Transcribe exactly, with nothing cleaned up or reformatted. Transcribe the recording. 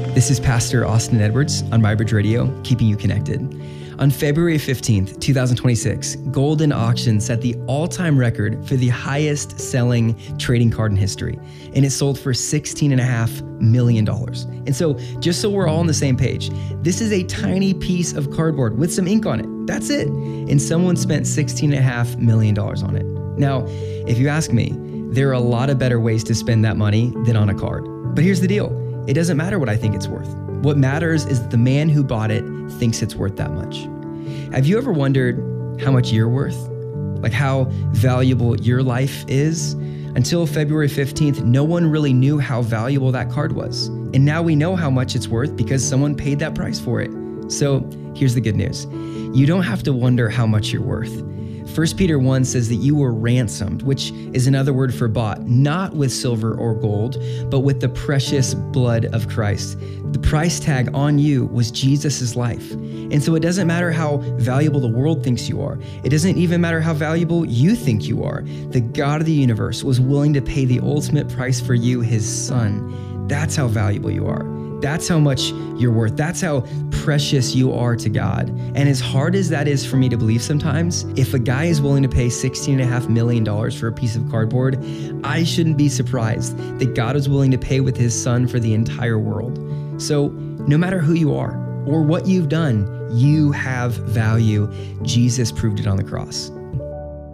This is Pastor Austin Edwards on MyBridge Radio, keeping you connected. On February fifteenth, two thousand twenty-six, Goldin Auction set the all-time record for the highest selling trading card in history, and it sold for sixteen point five million dollars. And so, just so we're all on the same page, this is a tiny piece of cardboard with some ink on it. That's it. And someone spent sixteen point five million dollars on it. Now, if you ask me, there are a lot of better ways to spend that money than on a card. But here's the deal. It doesn't matter what I think it's worth. What matters is that the man who bought it thinks it's worth that much. Have you ever wondered how much you're worth? Like how valuable your life is? Until February fifteenth, no one really knew how valuable that card was. And now we know how much it's worth because someone paid that price for it. So here's the good news. You don't have to wonder how much you're worth. First Peter one says that you were ransomed, which is another word for bought, not with silver or gold, but with the precious blood of Christ. The price tag on you was Jesus's life. And so it doesn't matter how valuable the world thinks you are. It doesn't even matter how valuable you think you are. The God of the universe was willing to pay the ultimate price for you, his son. That's how valuable you are. That's how much you're worth. That's how precious you are to God. And as hard as that is for me to believe sometimes, if a guy is willing to pay sixteen point five million dollars for a piece of cardboard, I shouldn't be surprised that God is willing to pay with his son for the entire world. So no matter who you are or what you've done, you have value. Jesus proved it on the cross.